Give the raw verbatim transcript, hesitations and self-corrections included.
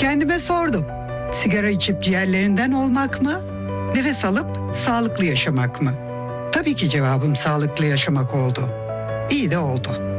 Kendime sordum. Sigara içip ciğerlerinden olmak mı? Nefes alıp sağlıklı yaşamak mı? Tabii ki cevabım sağlıklı yaşamak oldu. İyi de oldu.